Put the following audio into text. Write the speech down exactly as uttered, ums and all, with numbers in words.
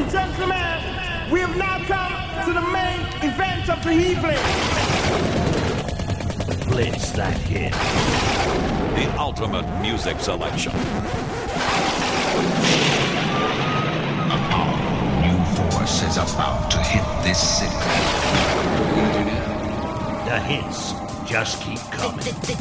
and gentlemen, we have now come to the main event of the evening. Blitz that hit. The ultimate music selection. A powerful new force is about to hit this city. The hits just keep coming. This, this,